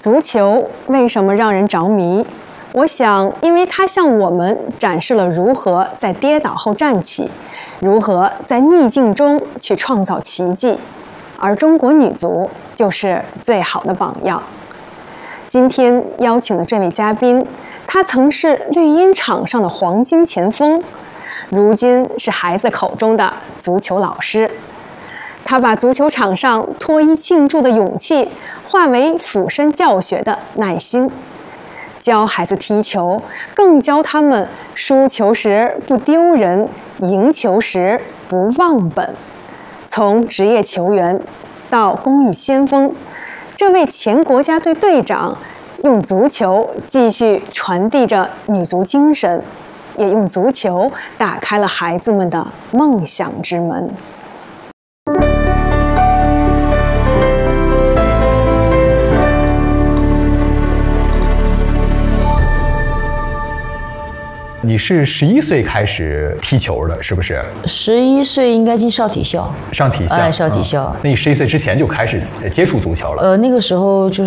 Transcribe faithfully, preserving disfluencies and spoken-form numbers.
足球为什么让人着迷？我想，因为它向我们展示了如何在跌倒后站起，如何在逆境中去创造奇迹，而中国女足就是最好的榜样。今天邀请的这位嘉宾，他曾是绿茵场上的黄金前锋，如今是孩子口中的足球老师。他把足球场上脱衣庆祝的勇气化为俯身教学的耐心，教孩子踢球，更教他们输球时不丢人，赢球时不忘本。从职业球员到公益先锋，这位前国家队队长用足球继续传递着女足精神，也用足球打开了孩子们的梦想之门。 你是十一岁开始踢球的，是不是？ 十一岁应该进少体校， 上体校， 哎，少体校。 嗯、那你十一岁之前就开始接触足球了？ 呃，那个时候就是。